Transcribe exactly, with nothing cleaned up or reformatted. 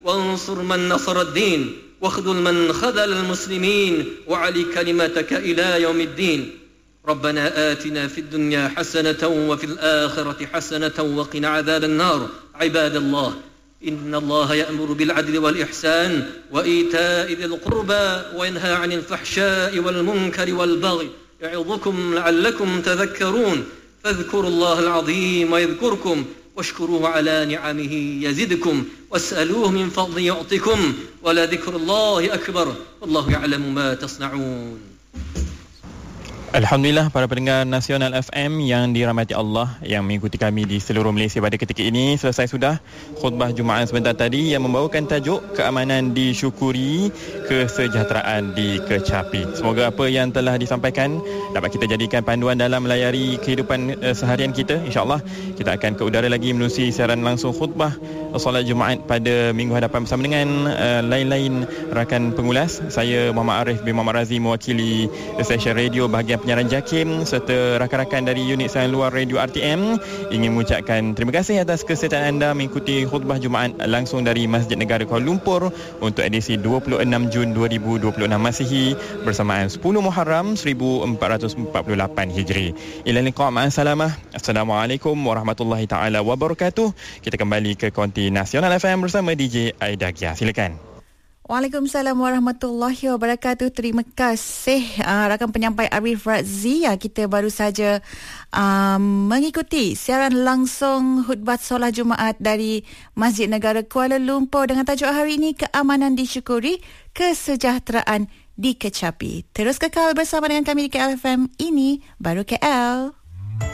وانصر من نصر الدين واخذل من خذل المسلمين وعلي كلمتك إلى يوم الدين. ربنا آتنا في الدنيا حسنة وفي الآخرة حسنة وقنا عذاب النار. عباد الله، إن الله يأمر بالعدل والإحسان وإيتاء ذي القربى وينهى عن الفحشاء والمنكر والبغي يعظكم لعلكم تذكرون. فاذكروا الله العظيم يذكركم واشكروه على نعمه يزدكم واسألوه من فضل يعطكم ولذكر الله أكبر والله يعلم ما تصنعون. Alhamdulillah para pendengar Nasional F M yang dirahmati Allah yang mengikuti kami di seluruh Malaysia pada ketika ini. Selesai sudah khutbah Jumaat sebentar tadi yang membawakan tajuk keamanan disyukuri, kesejahteraan dikecapi. Semoga apa yang telah disampaikan dapat kita jadikan panduan dalam melayari kehidupan uh, seharian kita. InsyaAllah kita akan ke udara lagi menerusi siaran langsung khutbah solat Jumaat pada minggu hadapan bersama dengan uh, lain-lain rakan pengulas. Saya Muhammad Arif bin Muhammad Razi mewakili stesen radio bahagian penyiaran JAKIM serta rakan-rakan dari unit siaran luar radio R T M ingin mengucapkan terima kasih atas kesetiaan anda mengikuti khutbah Jumaat langsung dari Masjid Negara Kuala Lumpur untuk edisi dua puluh enam Jun dua ribu dua puluh enam Masihi bersamaan sepuluh Muharram seribu empat ratus empat puluh lapan Hijri. Ila liqa' ma'as salamah. Assalamualaikum warahmatullahi taala wabarakatuh. Kita kembali ke konti Nasional F M bersama D J Aida Gia. Silakan. Waalaikumsalam warahmatullahi wabarakatuh. Terima kasih uh, rakan penyampai Arif Razi. Uh, kita baru saja um, mengikuti siaran langsung khutbah solat Jumaat dari Masjid Negara Kuala Lumpur dengan tajuk hari ini keamanan disyukuri, kesejahteraan dikecapi. Terus kekal bersama dengan kami di K L F M. Ini baru K L.